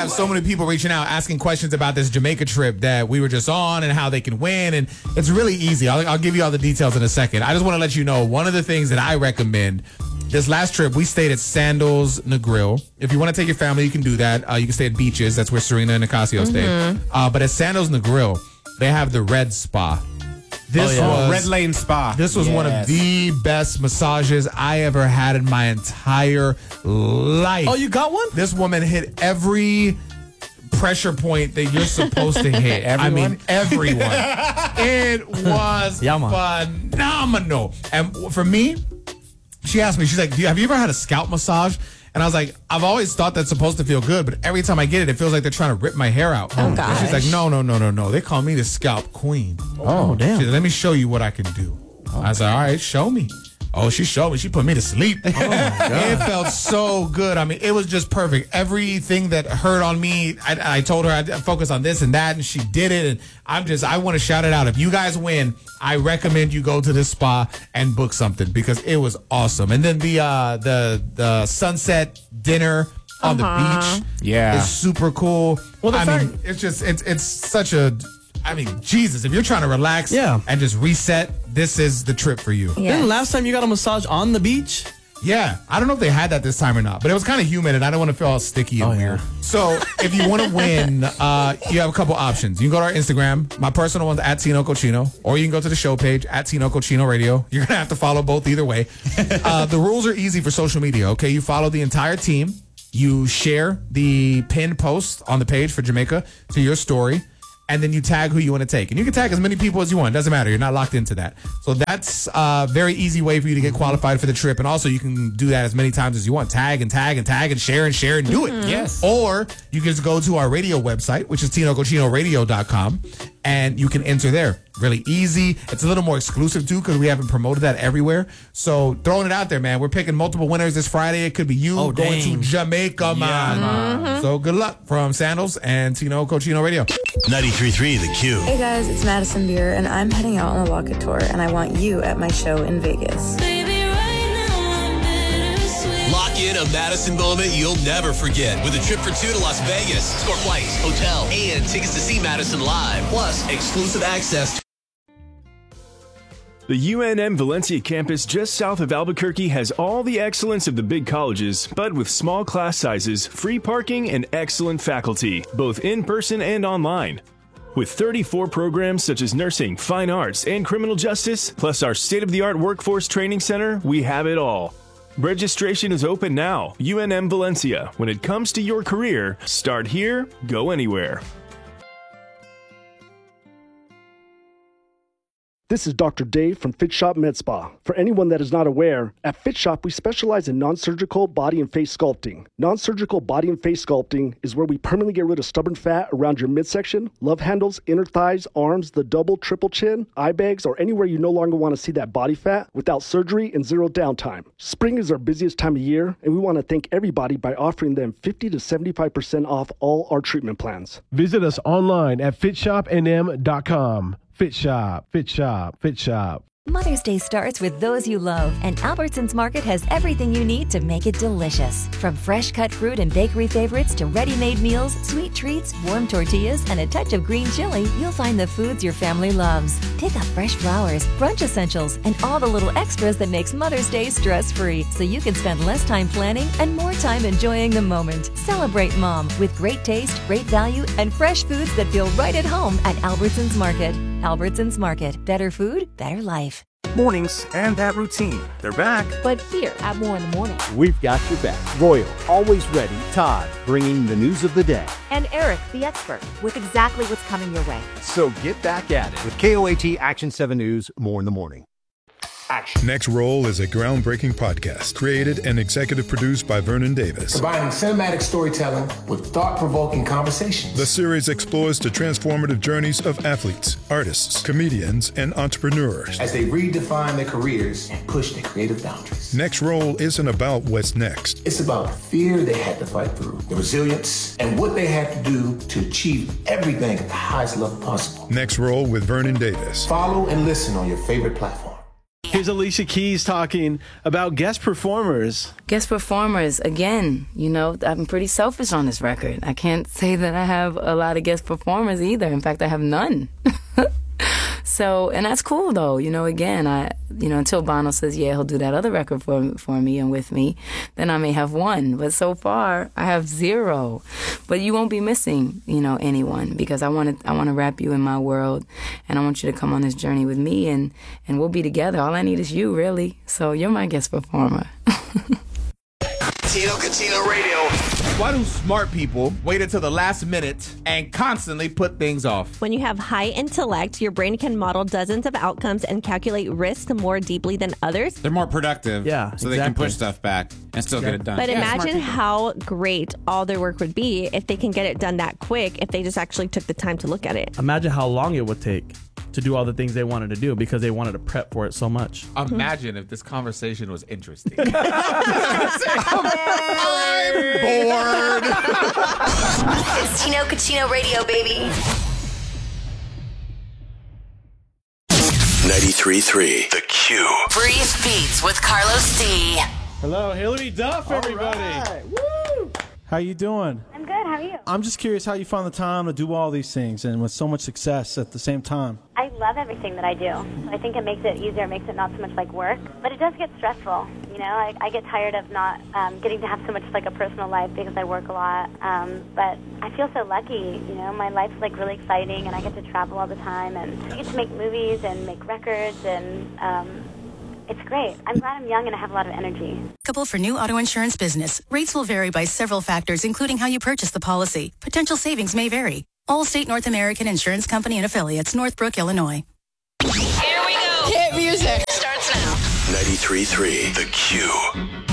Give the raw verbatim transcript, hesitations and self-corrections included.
have so many people reaching out, asking questions about this Jamaica trip that we were just on and how they can win. And it's really easy. I'll, I'll give you all the details in a second. I just want to let you know, one of the things that I recommend, this last trip, we stayed at Sandals Negril. If you want to take your family, you can do that. Uh, you can stay at Beaches. That's where Serena and Nicasio mm-hmm. stayed. Uh, but at Sandals Negril, they have the Red Spa. This oh, was yeah. Red Lane Spa. This was yes. one of the best massages I ever had in my entire life. Oh, you got one? This woman hit every pressure point that you're supposed to hit. Everyone? I mean, everyone. It was yeah, phenomenal. And for me, she asked me, she's like, Do you, have you ever had a scalp massage? And I was like, I've always thought that's supposed to feel good, but every time I get it, it feels like they're trying to rip my hair out. Oh, gosh. And she's like, no, no, no, no, no. They call me the scalp queen. Oh, damn. She's like, let me show you what I can do. Oh. I was like, all right, show me. Oh, she showed me. She put me to sleep. Oh, my God. It felt so good. I mean, it was just perfect. Everything that hurt on me, I, I told her I'd focus on this and that, and she did it. And I'm just, I want to shout it out. If you guys win, I recommend you go to this spa and book something because it was awesome. And then the uh, the the sunset dinner on uh-huh. the beach, yeah, is super cool. Well, the I fact- mean, it's just it's it's such a. I mean, Jesus, if you're trying to relax yeah. and just reset, this is the trip for you. Yes. Didn't last time you got a massage on the beach? Yeah. I don't know if they had that this time or not, but it was kind of humid and I don't want to feel all sticky and oh, weird. Yeah. So if you want to win, uh, you have a couple options. You can go to our Instagram. My personal one's at Tino Cochino, or you can go to the show page at Tino Cochino Radio. You're going to have to follow both either way. Uh, the rules are easy for social media, okay? You follow the entire team. You share the pinned post on the page for Jamaica to your story. And then you tag who you want to take. And you can tag as many people as you want. It doesn't matter. You're not locked into that. So that's a very easy way for you to get qualified for the trip. And also, you can do that as many times as you want. Tag and tag and tag and share and share and do it. Mm-hmm. Yes. Or you can just go to our radio website, which is tino cochino radio dot com, and you can enter there. Really easy. It's a little more exclusive, too, because we haven't promoted that everywhere. So throwing it out there, man. We're picking multiple winners this Friday. It could be you oh, going dang. to Jamaica, man. Yeah. Mm-hmm. So good luck from Sandals and Tino Cochino Radio. ninety-three point three The Q. Hey guys, it's Madison Beer, and I'm heading out on a walk tour, and I want you at my show in Vegas. Baby, right now I'm bittersweet. Lock in a Madison moment you'll never forget with a trip for two to Las Vegas. Score flights, hotel, and tickets to see Madison live. Plus, exclusive access to The U N M Valencia campus just south of Albuquerque has all the excellence of the big colleges, but with small class sizes, free parking, and excellent faculty, both in person and online. With thirty-four programs such as nursing, fine arts, and criminal justice, plus our state-of-the-art workforce training center, we have it all. Registration is open now. U N M Valencia. When it comes to your career, start here, go anywhere. This is Doctor Dave from Fit Shop Med Spa. For anyone that is not aware, at Fit Shop we specialize in non-surgical body and face sculpting. Non-surgical body and face sculpting is where we permanently get rid of stubborn fat around your midsection, love handles, inner thighs, arms, the double, triple chin, eye bags, or anywhere you no longer want to see that body fat without surgery and zero downtime. Spring is our busiest time of year, and we want to thank everybody by offering them fifty to seventy-five percent off all our treatment plans. Visit us online at fit shop n m dot com. Fit Shop, Fit Shop, Fit Shop. Mother's Day starts with those you love, and Albertsons Market has everything you need to make it delicious. From fresh cut fruit and bakery favorites to ready-made meals, sweet treats, warm tortillas, and a touch of green chili, you'll find the foods your family loves. Pick up fresh flowers, brunch essentials, and all the little extras that makes Mother's Day stress-free, so you can spend less time planning and more time enjoying the moment. Celebrate Mom with great taste, great value, and fresh foods that feel right at home at Albertsons Market. Albertsons Market. Better food, better life. Mornings and that routine. They're back. But here at More in the Morning, we've got your back. Royal, always ready. Todd, bringing the news of the day. And Eric, the expert, with exactly what's coming your way. So get back at it with K O A T Action seven News, More in the Morning. Action. Next Roll is a groundbreaking podcast created and executive produced by Vernon Davis. Combining cinematic storytelling with thought-provoking conversations. The series explores the transformative journeys of athletes, artists, comedians, and entrepreneurs as they redefine their careers and push their creative boundaries. Next Roll isn't about what's next. It's about the fear they had to fight through, the resilience, and what they had to do to achieve everything at the highest level possible. Next Roll with Vernon Davis. Follow and listen on your favorite platform. His Here's Alicia Keys talking about guest performers. Guest performers, again, you know, I'm pretty selfish on this record. I can't say that I have a lot of guest performers either. In fact, I have none. So, and that's cool though, you know, again, I, you know, until Bono says, yeah, he'll do that other record for, for me and with me, then I may have one. But so far, I have zero. But you won't be missing, you know, anyone, because I want to, I want to wrap you in my world, and I want you to come on this journey with me, and, and we'll be together. All I need is you, really. So you're my guest performer. Tino Cucino Radio. Why do smart people wait until the last minute and constantly put things off? When you have high intellect, your brain can model dozens of outcomes and calculate risk more deeply than others. They're more productive. Yeah, So they can push stuff back and still get it done. But Yeah, imagine how great all their work would be if they can get it done that quick, if they just actually took the time to look at it. Imagine how long it would take to do all the things they wanted to do because they wanted to prep for it so much. Imagine if this conversation was interesting. I'm bored. It's Tino Cucino Radio, baby. ninety-three point three The Q. Breeze Beats with Carlos D. Hello, Hillary Duff, everybody. Woo! How you doing? I'm good. How are you? I'm just curious how you found the time to do all these things and with so much success at the same time. I love everything that I do. I think it makes it easier. It makes it not so much like work, but it does get stressful. You know, I, I get tired of not um, getting to have so much like a personal life because I work a lot. Um, but I feel so lucky. You know, my life's like really exciting, and I get to travel all the time, and I get to make movies and make records, and um, it's great. I'm glad I'm young and I have a lot of energy. Applicable for new auto insurance business. Rates will vary by several factors, including how you purchase the policy. Potential savings may vary. Allstate North American Insurance Company and Affiliates, Northbrook, Illinois. Here we go. Hit music. Starts now. ninety-three point three The Q.